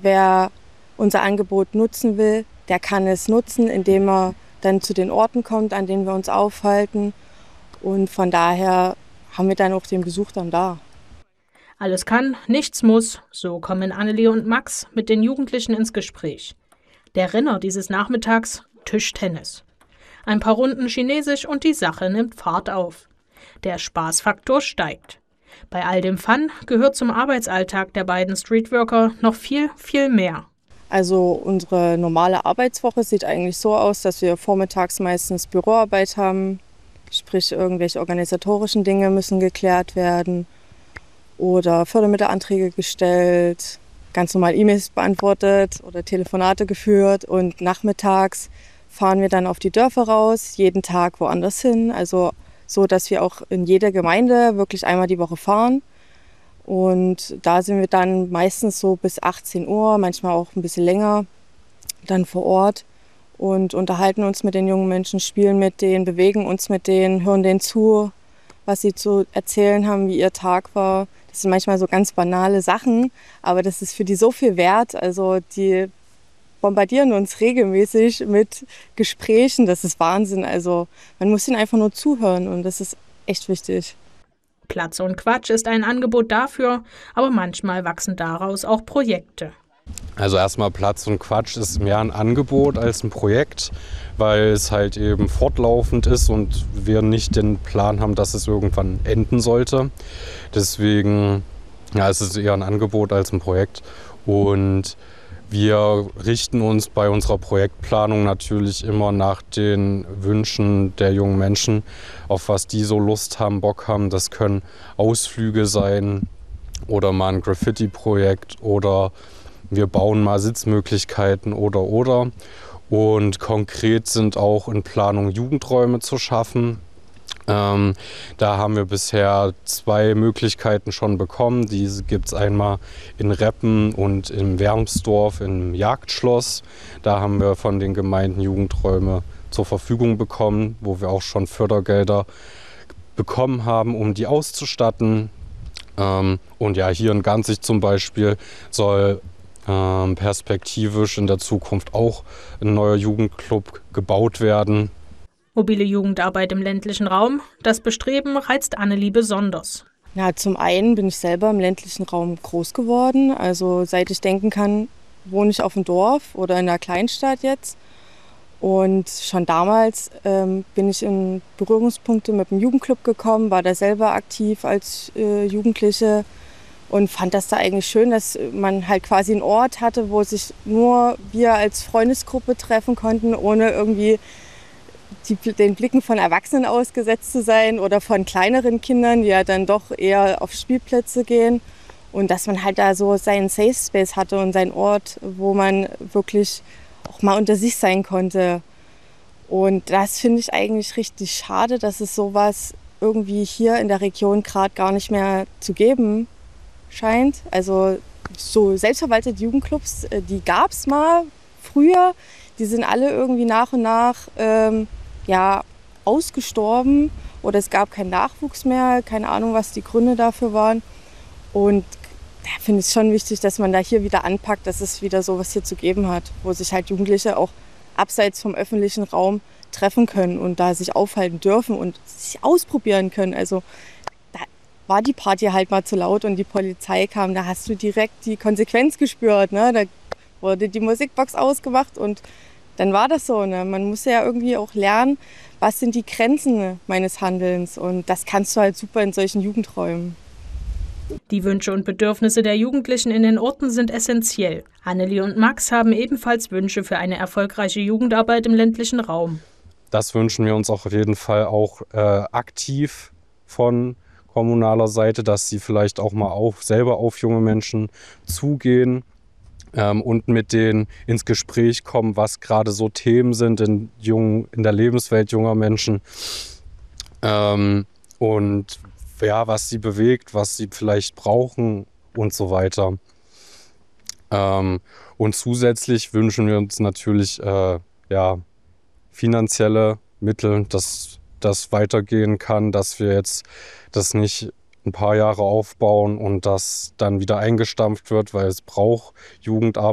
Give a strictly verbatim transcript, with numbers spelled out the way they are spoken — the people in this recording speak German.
wer unser Angebot nutzen will, der kann es nutzen, indem er dann zu den Orten kommt, an denen wir uns aufhalten. Und von daher haben wir dann auch den Besuch dann da. Alles kann, nichts muss. So kommen Annelie und Max mit den Jugendlichen ins Gespräch. Der Renner dieses Nachmittags: Tischtennis. Ein paar Runden Chinesisch und die Sache nimmt Fahrt auf. Der Spaßfaktor steigt. Bei all dem Fun gehört zum Arbeitsalltag der beiden Streetworker noch viel, viel mehr. Also unsere normale Arbeitswoche sieht eigentlich so aus, dass wir vormittags meistens Büroarbeit haben. Sprich, irgendwelche organisatorischen Dinge müssen geklärt werden oder Fördermittelanträge gestellt, ganz normal E-Mails beantwortet oder Telefonate geführt. Und nachmittags fahren wir dann auf die Dörfer raus, jeden Tag woanders hin. Also so, dass wir auch in jeder Gemeinde wirklich einmal die Woche fahren. Und da sind wir dann meistens so bis achtzehn Uhr, manchmal auch ein bisschen länger, dann vor Ort und unterhalten uns mit den jungen Menschen, spielen mit denen, bewegen uns mit denen, hören denen zu, was sie zu erzählen haben, wie ihr Tag war. Das sind manchmal so ganz banale Sachen, aber das ist für die so viel wert. Also die bombardieren uns regelmäßig mit Gesprächen, das ist Wahnsinn. Also man muss ihnen einfach nur zuhören und das ist echt wichtig. Platz und Quatsch ist ein Angebot dafür, aber manchmal wachsen daraus auch Projekte. Also erstmal Platz und Quatsch ist mehr ein Angebot als ein Projekt, weil es halt eben fortlaufend ist und wir nicht den Plan haben, dass es irgendwann enden sollte. Deswegen ja, es ist eher ein Angebot als ein Projekt und wir richten uns bei unserer Projektplanung natürlich immer nach den Wünschen der jungen Menschen, auf was die so Lust haben, Bock haben. Das können Ausflüge sein oder mal ein Graffiti-Projekt oder wir bauen mal Sitzmöglichkeiten oder oder. Und konkret sind auch in Planung Jugendräume zu schaffen. Ähm, da haben wir bisher zwei Möglichkeiten schon bekommen. Diese gibt es einmal in Reppen und in Wermsdorf im Jagdschloss. Da haben wir von den Gemeinden Jugendräume zur Verfügung bekommen, wo wir auch schon Fördergelder bekommen haben, um die auszustatten. Ähm, und ja, hier in Ganzig zum Beispiel soll ähm, perspektivisch in der Zukunft auch ein neuer Jugendclub gebaut werden. Mobile Jugendarbeit im ländlichen Raum, das Bestreben reizt Annelie besonders. Ja, zum einen bin ich selber im ländlichen Raum groß geworden. Also seit ich denken kann, wohne ich auf dem Dorf oder in einer Kleinstadt jetzt. Und schon damals ähm, bin ich in Berührungspunkte mit dem Jugendclub gekommen, war da selber aktiv als äh, Jugendliche und fand das da eigentlich schön, dass man halt quasi einen Ort hatte, wo sich nur wir als Freundesgruppe treffen konnten, ohne irgendwie Die, den Blicken von Erwachsenen ausgesetzt zu sein oder von kleineren Kindern, die ja dann doch eher auf Spielplätze gehen. Und dass man halt da so seinen Safe Space hatte und seinen Ort, wo man wirklich auch mal unter sich sein konnte. Und das finde ich eigentlich richtig schade, dass es sowas irgendwie hier in der Region gerade gar nicht mehr zu geben scheint. Also so selbstverwaltete Jugendclubs, die gab es mal früher. Die sind alle irgendwie nach und nach ähm, ja, ausgestorben oder es gab keinen Nachwuchs mehr, keine Ahnung, was die Gründe dafür waren. Und da finde ich es schon wichtig, dass man da hier wieder anpackt, dass es wieder sowas hier zu geben hat, wo sich halt Jugendliche auch abseits vom öffentlichen Raum treffen können und da sich aufhalten dürfen und sich ausprobieren können. Also da war die Party halt mal zu laut und die Polizei kam, da hast du direkt die Konsequenz gespürt, ne? Da wurde die Musikbox ausgemacht und dann war das so. Ne? Man muss ja irgendwie auch lernen, was sind die Grenzen meines Handelns. Und das kannst du halt super in solchen Jugendräumen. Die Wünsche und Bedürfnisse der Jugendlichen in den Orten sind essentiell. Annelie und Max haben ebenfalls Wünsche für eine erfolgreiche Jugendarbeit im ländlichen Raum. Das wünschen wir uns auch auf jeden Fall auch äh, aktiv von kommunaler Seite, dass sie vielleicht auch mal auf, selber auf junge Menschen zugehen. Ähm, und mit denen ins Gespräch kommen, was gerade so Themen sind in, jungen, in der Lebenswelt junger Menschen ähm, und ja, was sie bewegt, was sie vielleicht brauchen und so weiter. Ähm, und zusätzlich wünschen wir uns natürlich äh, ja, finanzielle Mittel, dass das weitergehen kann, dass wir jetzt das nicht ein paar Jahre aufbauen und das dann wieder eingestampft wird, weil es braucht Jugendarbeit.